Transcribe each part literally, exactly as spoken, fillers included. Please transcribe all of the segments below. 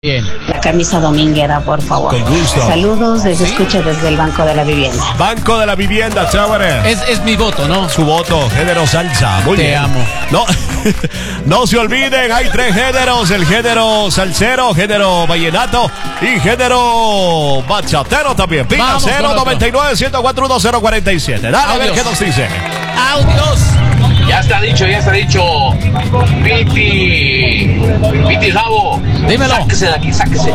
Bien. La camisa dominguera, por favor. Con gusto. Saludos, les escucho desde el Banco de la Vivienda. Banco de la Vivienda, chévere. Es, es mi voto, ¿no? Su voto, género salsa. Muy Te bien. amo. No, no se olviden, hay tres géneros: el género salsero, género vallenato y género bachatero también. Pica Vamos con cero otro. noventa y nueve, ciento cuatro, cero cuarenta y siete. Dale a ver Audios. qué nos dice. Audios. Ya está dicho, ya está dicho. Piti, Piti Rabo. Dímelo. Sáquese de aquí, sáquese.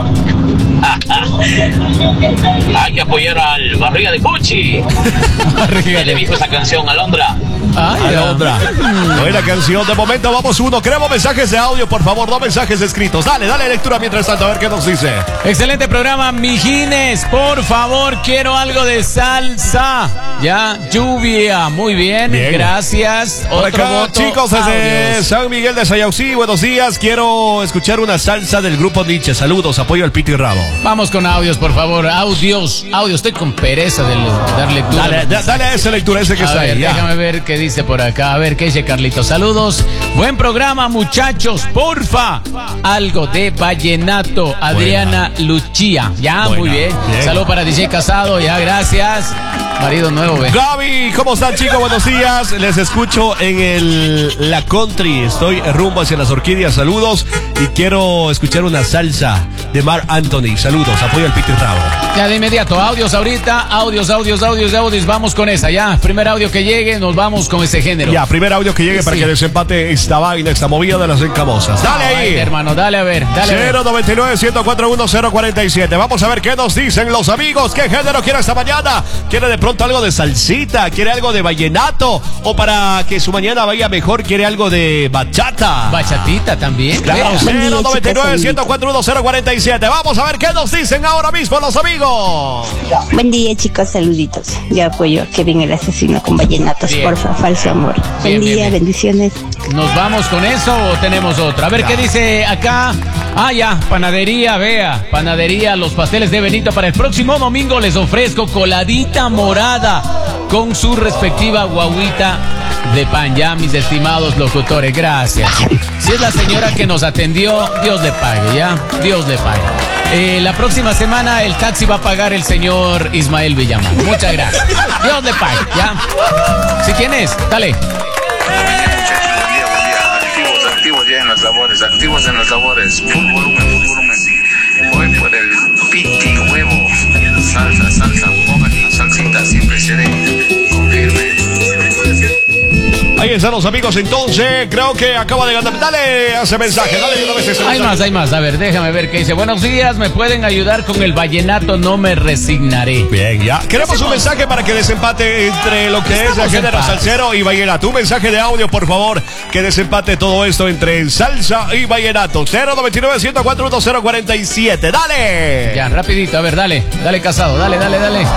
Hay que apoyar al Barriga de Cuchi. Barriga ¿Qué le de- dijo esa canción, Alondra? Ay, ya. Alondra. Buena canción. De momento vamos uno. Queremos mensajes de audio, por favor, no mensajes escritos. Dale, dale lectura mientras tanto, a ver qué nos dice. Excelente programa, mijines. Por favor, quiero algo de salsa. Ya, lluvia. Muy bien, Bien. gracias. Por Otro acá, voto. chicos, desde Audios. San Miguel de Sayausí, buenos días. Quiero escuchar una salsa del grupo Nietzsche. Saludos, apoyo al Piti Rabo. Vamos con audios, por favor. Audios, audios. Estoy con pereza de le- dar lectura. Dale, da- dale a esa lectura, ese que A está ver, ahí. ya. déjame ver qué dice por acá. A ver qué dice Carlitos. Saludos. Buen programa, muchachos. Porfa. Algo de vallenato. Adriana Luchía. Ya, Buena, muy bien. bien. Saludos para D J Casado. Ya, gracias. Marido nuevo, ve. Gaby, ¿cómo están, chicos? Buenos días. Les escucho en el La Country. Estoy rumbo hacia las orquídeas. Saludos. Y quiero escuchar una salsa de Marc Anthony. Saludos, apoyo al Piti Rabo. Ya de inmediato, audios ahorita, audios, audios, audios, audios, vamos con esa, ya, primer audio que llegue, nos vamos con ese género. Ya, primer audio que llegue para Sí. que desempate esta vaina, esta movida de las encamosas. Dale Ay, ahí. hermano, dale a ver, dale a ver. cero noventa y nueve, ciento cuatro, cero cuarenta y siete. Vamos a ver qué nos dicen los amigos. ¿Qué género quiere esta mañana? ¿Quiere de pronto algo de salsita? ¿Quiere algo de vallenato? ¿O para que su mañana vaya mejor, quiere algo de bachata? Bachatita también. Claro, vea. Buen día, cero noventa y nueve, chicos, ciento cuatro, cero cuarenta y siete. Vamos a ver qué nos dicen ahora mismo los amigos. Buen día, chicos, saluditos. Yo apoyo a Kevin el asesino con vallenatos, Bien. porfa, falso amor. Bien, Buen bien, día, bien. bendiciones. ¿Nos vamos con eso o tenemos otra? A ver qué dice acá. Ah, ya, panadería, vea, panadería, los pasteles de Benito para el próximo domingo les ofrezco coladita morada con su respectiva guaguita de pan, ya, mis estimados locutores, gracias. Si es la señora que nos atendió, Dios le pague, ya, Dios le pague. Eh, la próxima semana el taxi va a pagar el señor Ismael Villamar. Muchas gracias. Dios le pague, ya. Si tienes, dale. Buen día, buen día. Activos, activos ya en las labores, activos en las labores. Full volumen, full volumen. Voy por el piti huevo. Salsa, salsa, póngale una salsita, siempre seré. Confirme. Ahí están los amigos entonces. Creo que acaba de ganar. Dale ese mensaje, dale de una vez ese Hay mensaje. más, hay más. A ver, déjame ver qué dice. Buenos días, ¿me pueden ayudar con el vallenato? No me resignaré. Bien, ya. Queremos un mensaje para que desempate entre lo que es el Estamos género en paz. salsero y vallenato. Un mensaje de audio, por favor, que desempate todo esto entre salsa y vallenato. cero noventa y nueve, ciento cuatro, cero cuarenta y siete. ¡Dale! Ya, rapidito, a ver, dale, dale Casado, dale, dale, dale.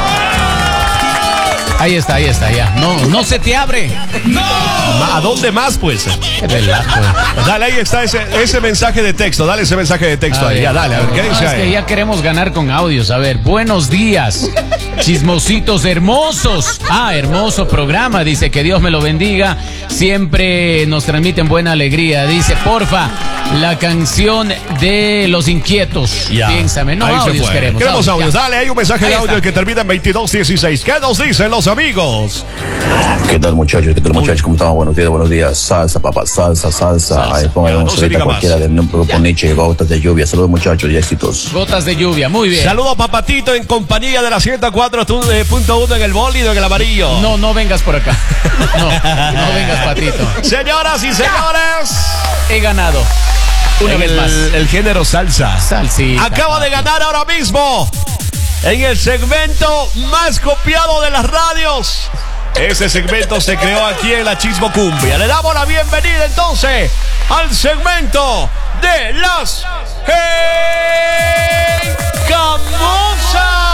Ahí está, ahí está, ya. No, no se te abre. Ma- ¿A dónde más, pues? Qué relajo. Dale, ahí está ese, ese mensaje de texto. Dale ese mensaje de texto A ahí. ver. Ya, dale, a ver, ¿qué No, dice es que ahí? ya queremos ganar con audios. A ver, buenos días, chismositos hermosos. Ah, hermoso programa. Dice que Dios me lo bendiga. Siempre nos transmiten buena alegría. Dice, porfa, la canción de Los Inquietos. Ya. Piénsame, no Ahí se audios fue. queremos. Queremos audios. ya. Dale, hay un mensaje Ahí de audio está. que termina en veintidós dieciséis. ¿Qué nos dicen los amigos? ¿Qué tal, muchachos? ¿Qué tal, muchachos? ¿Cómo están? Buenos días, buenos días. Salsa, papá, salsa, salsa. Salsa. Ahí pongan Ya, una no se solita diga cualquiera más. de un grupo Nietzsche, gotas de lluvia. Saludos, muchachos, y éxitos. Gotas de lluvia, muy bien. Saludos, papatito, en compañía de la ciento cuatro punto uno en el bólido, en el amarillo. No, no vengas por acá. No, no vengas, Patito. Señoras y señores, He ganado. Una en vez el, más. el género salsa. Salsita. Acaba de ganar ahora mismo en el segmento más copiado de las radios. Ese segmento se creó aquí en la Chismo Cumbia. Le damos la bienvenida entonces al segmento de las Hey Camosas.